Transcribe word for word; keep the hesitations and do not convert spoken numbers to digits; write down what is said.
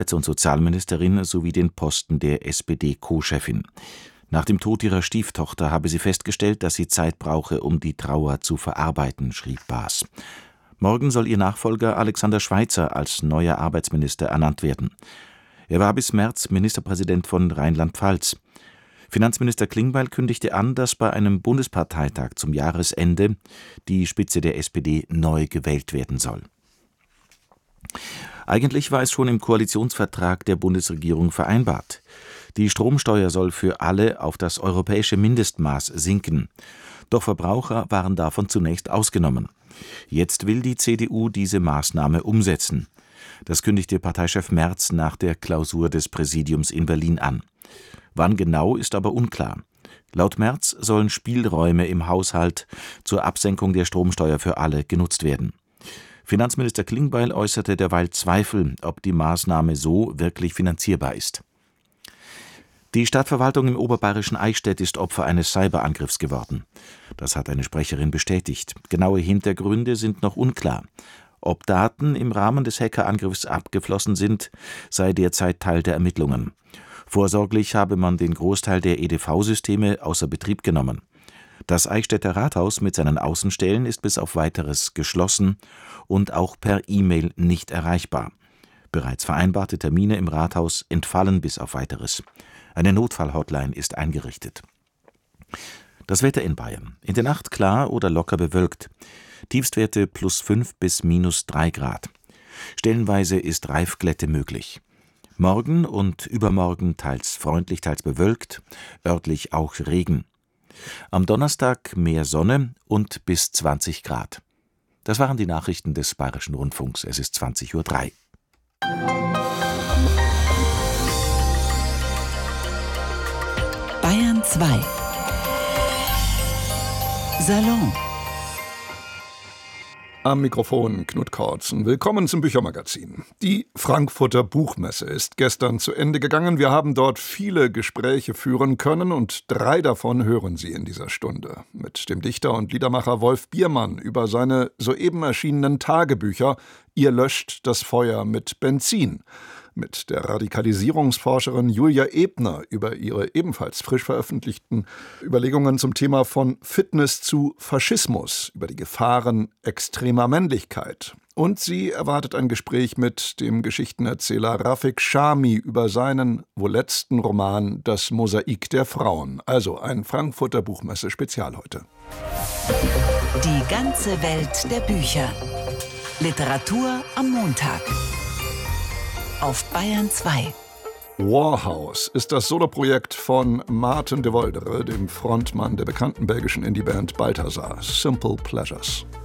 Arbeits- und Sozialministerin sowie den Posten der S P D-Co-Chefin. Nach dem Tod ihrer Stieftochter habe sie festgestellt, dass sie Zeit brauche, um die Trauer zu verarbeiten, schrieb Baas. Morgen soll ihr Nachfolger Alexander Schweitzer als neuer Arbeitsminister ernannt werden. Er war bis März Ministerpräsident von Rheinland-Pfalz. Finanzminister Klingbeil kündigte an, dass bei einem Bundesparteitag zum Jahresende die Spitze der S P D neu gewählt werden soll. Eigentlich war es schon im Koalitionsvertrag der Bundesregierung vereinbart. Die Stromsteuer soll für alle auf das europäische Mindestmaß sinken. Doch Verbraucher waren davon zunächst ausgenommen. Jetzt will die C D U diese Maßnahme umsetzen. Das kündigte Parteichef Merz nach der Klausur des Präsidiums in Berlin an. Wann genau, ist aber unklar. Laut Merz sollen Spielräume im Haushalt zur Absenkung der Stromsteuer für alle genutzt werden. Finanzminister Klingbeil äußerte derweil Zweifel, ob die Maßnahme so wirklich finanzierbar ist. Die Stadtverwaltung im oberbayerischen Eichstätt ist Opfer eines Cyberangriffs geworden. Das hat eine Sprecherin bestätigt. Genaue Hintergründe sind noch unklar. Ob Daten im Rahmen des Hackerangriffs abgeflossen sind, sei derzeit Teil der Ermittlungen. Vorsorglich habe man den Großteil der E D V-Systeme außer Betrieb genommen. Das Eichstätter Rathaus mit seinen Außenstellen ist bis auf Weiteres geschlossen und auch per E-Mail nicht erreichbar. Bereits vereinbarte Termine im Rathaus entfallen bis auf Weiteres. Eine Notfall-Hotline ist eingerichtet. Das Wetter in Bayern. In der Nacht klar oder locker bewölkt. Tiefstwerte plus fünf bis minus drei Grad. Stellenweise ist Reifglätte möglich. Morgen und übermorgen teils freundlich, teils bewölkt, örtlich auch Regen. Am Donnerstag mehr Sonne und bis zwanzig Grad. Das waren die Nachrichten des Bayerischen Rundfunks. Es ist zwanzig Uhr drei. Bayern zwei. Salon. Am Mikrofon Knut Kortzen. Willkommen zum Büchermagazin. Die Frankfurter Buchmesse ist gestern zu Ende gegangen. Wir haben dort viele Gespräche führen können und drei davon hören Sie in dieser Stunde. Mit dem Dichter und Liedermacher Wolf Biermann über seine soeben erschienenen Tagebücher »Ihr löscht das Feuer mit Benzin«. Mit der Radikalisierungsforscherin Julia Ebner über ihre ebenfalls frisch veröffentlichten Überlegungen zum Thema von Fitness zu Faschismus, über die Gefahren extremer Männlichkeit. Und sie erwartet ein Gespräch mit dem Geschichtenerzähler Rafik Shami über seinen wohl letzten Roman »Das Mosaik der Frauen«. Also ein Frankfurter Buchmesse-Spezial heute. Die ganze Welt der Bücher. Literatur am Montag. Auf Bayern zwei. Warhouse ist das Soloprojekt von Maarten de Voldere, dem Frontmann der bekannten belgischen Indie-Band Balthazar, Simple Pleasures.